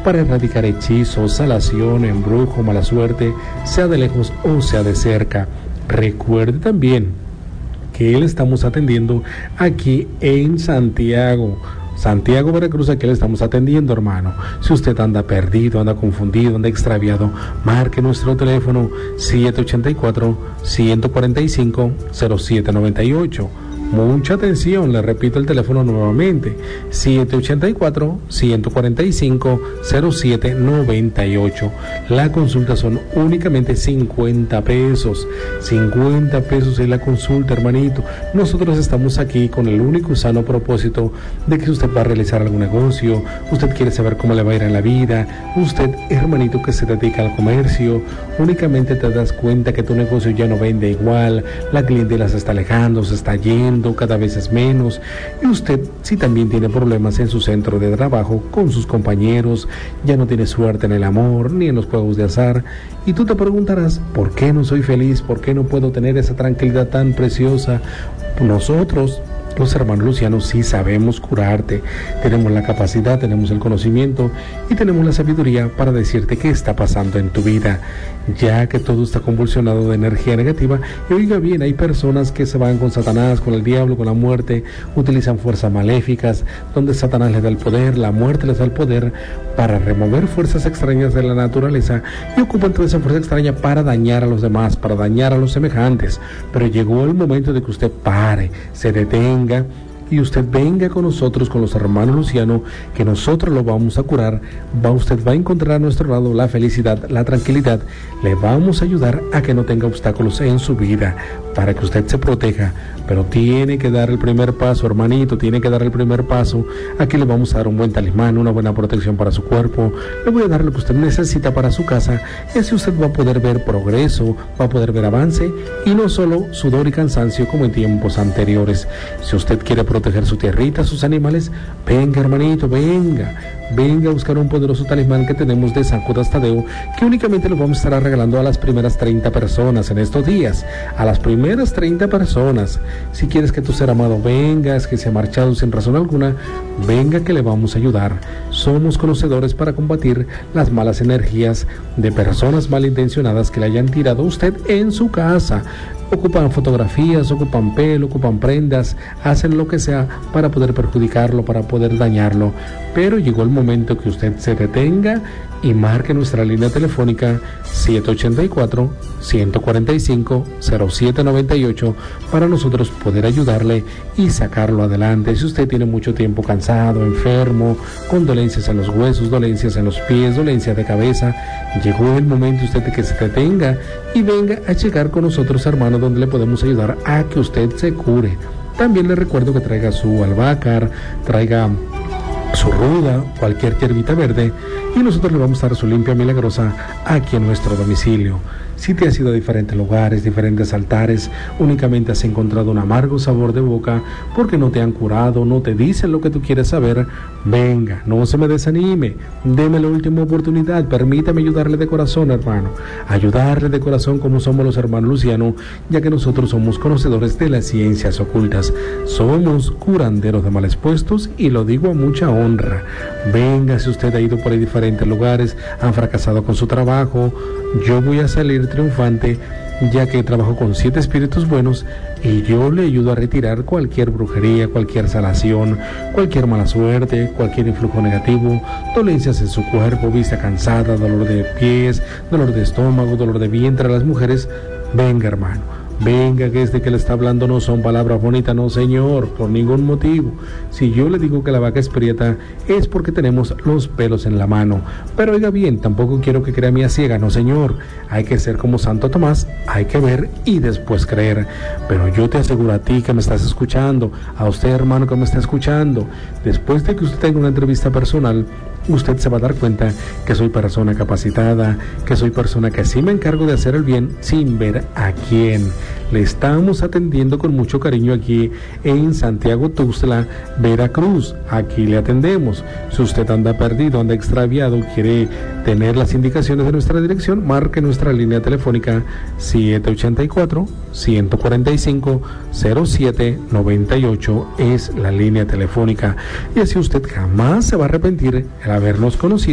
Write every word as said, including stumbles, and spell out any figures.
para erradicar hechizos, salación, embrujo, mala suerte, sea de lejos o sea de cerca. Recuerde también que le estamos atendiendo aquí en Santiago. Santiago, Veracruz, aquí le estamos atendiendo, hermano. Si usted anda perdido, anda confundido, anda extraviado, marque nuestro teléfono siete ocho cuatro, uno cuatro cinco, cero siete nueve ocho. Mucha atención, le repito el teléfono nuevamente, siete ocho cuatro, uno cuatro cinco, cero siete nueve ocho. La consulta son únicamente cincuenta pesos, cincuenta pesos es la consulta, hermanito. Nosotros estamos aquí con el único y sano propósito de que usted va a realizar algún negocio, usted quiere saber cómo le va a ir en la vida, usted, hermanito, que se dedica al comercio, únicamente te das cuenta que tu negocio ya no vende igual, la clientela se está alejando, se está yendo, cada vez es menos, y usted, si también tiene problemas en su centro de trabajo, con sus compañeros, ya no tiene suerte en el amor, ni en los juegos de azar, y tú te preguntarás, ¿por qué no soy feliz? ¿Por qué no puedo tener esa tranquilidad tan preciosa? Nosotros, los hermanos Lucianos, sí sabemos curarte, tenemos la capacidad, tenemos el conocimiento y tenemos la sabiduría para decirte qué está pasando en tu vida, ya que todo está convulsionado de energía negativa. Y oiga bien, hay personas que se van con Satanás, con el diablo, con la muerte, utilizan fuerzas maléficas, donde Satanás les da el poder, la muerte les da el poder para remover fuerzas extrañas de la naturaleza y ocupan toda esa fuerza extraña para dañar a los demás, para dañar a los semejantes. Pero llegó el momento de que usted pare, se detenga y usted venga con nosotros, con los hermanos Luciano, que nosotros lo vamos a curar. Va, usted va a encontrar a nuestro lado la felicidad, la tranquilidad. Le vamos a ayudar a que no tenga obstáculos en su vida, para que usted se proteja. Pero tiene que dar el primer paso, hermanito, tiene que dar el primer paso. Aquí le vamos a dar un buen talismán, una buena protección para su cuerpo. Le voy a dar lo que usted necesita para su casa. Y así usted va a poder ver progreso, va a poder ver avance, y no solo sudor y cansancio como en tiempos anteriores. Si usted quiere proteger su tierrita, sus animales, venga, hermanito, venga. Venga a buscar un poderoso talismán que tenemos de San Judas Tadeo, que únicamente lo vamos a estar regalando a las primeras treinta personas en estos días. A las primeras treinta personas. Si quieres que tu ser amado venga, es que se ha marchado sin razón alguna, venga que le vamos a ayudar. Somos conocedores para combatir las malas energías de personas malintencionadas que le hayan tirado a usted en su casa. Ocupan fotografías, ocupan pelo, ocupan prendas, hacen lo que sea para poder perjudicarlo, para poder dañarlo. Pero llegó el momento que usted se detenga y marque nuestra línea telefónica siete ocho cuatro, uno cuatro cinco, cero siete nueve ocho para nosotros poder ayudarle y sacarlo adelante. Si usted tiene mucho tiempo cansado, enfermo, con dolencias en los huesos, dolencias en los pies, dolencias de cabeza, llegó el momento usted de que se detenga y venga a checar con nosotros, hermano, donde le podemos ayudar a que usted se cure. También le recuerdo que traiga su albácar, traiga su ruda, cualquier hierbita verde, y nosotros le vamos a dar su limpia milagrosa aquí en nuestro domicilio. Si te has ido a diferentes lugares, diferentes altares, únicamente has encontrado un amargo sabor de boca porque no te han curado, no te dicen lo que tú quieres saber, venga, no se me desanime, deme la última oportunidad, permítame ayudarle de corazón, hermano, ayudarle de corazón como somos los hermanos Luciano, ya que nosotros somos conocedores de las ciencias ocultas, somos curanderos de mal expuestos y lo digo a mucha honra. Venga, si usted ha ido por ahí diferentes lugares, han fracasado con su trabajo, yo voy a salir triunfante, ya que trabajo con siete espíritus buenos y yo le ayudo a retirar cualquier brujería, cualquier salación, cualquier mala suerte, cualquier influjo negativo, dolencias en su cuerpo, vista cansada, dolor de pies, dolor de estómago, dolor de vientre a las mujeres. Venga, hermano, venga, que este que le está hablando no son palabras bonitas, no, señor, por ningún motivo. Si yo le digo que la vaca es prieta, es porque tenemos los pelos en la mano. Pero oiga bien, tampoco quiero que crea mía ciega, no, señor. Hay que ser como Santo Tomás, hay que ver y después creer. Pero yo te aseguro a ti que me estás escuchando, a usted, hermano, que me está escuchando, después de que usted tenga una entrevista personal, usted se va a dar cuenta que soy persona capacitada, que soy persona que sí me encargo de hacer el bien sin ver a quién. Le estamos atendiendo con mucho cariño aquí en Santiago Tuxtla, Veracruz. Aquí le atendemos. Si usted anda perdido, anda extraviado, quiere tener las indicaciones de nuestra dirección, marque nuestra línea telefónica siete ocho cuatro, uno cuatro cinco, cero siete nueve ocho es la línea telefónica. Y así usted jamás se va a arrepentir el habernos conocido.